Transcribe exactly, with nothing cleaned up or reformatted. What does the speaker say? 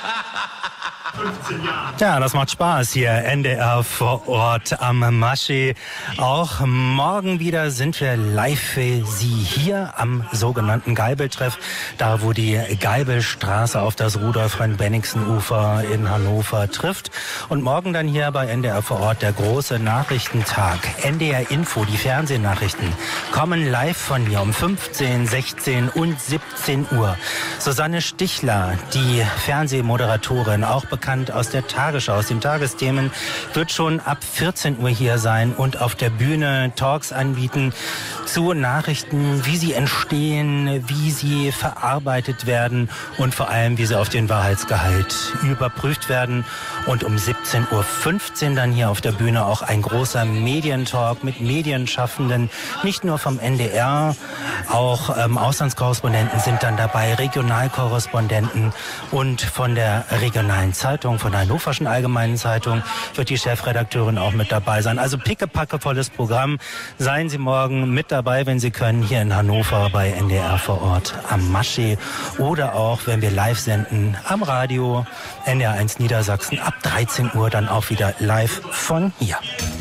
Ja, das macht Spaß hier, N D R vor Ort am Maschsee. Auch morgen wieder sind wir live für Sie hier am sogenannten Geibeltreff, da wo die Geibelstraße auf das Rudolf-Von-Bennigsen-Ufer in Hannover trifft. Und morgen dann hier bei N D R vor Ort der große Nachrichtentag. N D R Info, die Fernsehnachrichten, kommen live von hier um fünfzehn, sechzehn und siebzehn Uhr. Susanne Stichler, die Fernsehmoderatorin, auch bekannt aus der Tagesschau, aus den Tagesthemen, wird schon ab vierzehn Uhr hier sein und auf der Bühne Talks anbieten zu Nachrichten, wie sie entstehen, wie sie verarbeitet werden und vor allem, wie sie auf den Wahrheitsgehalt überprüft werden. Und um siebzehn Uhr fünfzehn dann hier auf der Bühne auch ein großer Medientalk mit Medienschaffenden, nicht nur vom N D R, auch ähm, Auslandskorrespondenten sind dann dabei, Regionalkorrespondenten, und von der regionalen Zeitung, von der Hannoverschen Allgemeinen Zeitung wird die Chefredakteurin auch mit dabei sein. Also pickepackevolles Programm. Seien Sie morgen mit dabei, wenn Sie können, hier in Hannover bei N D R vor Ort am Maschsee oder auch, wenn wir live senden, am Radio N D R eins Niedersachsen ab dreizehn Uhr dann auch wieder live von hier.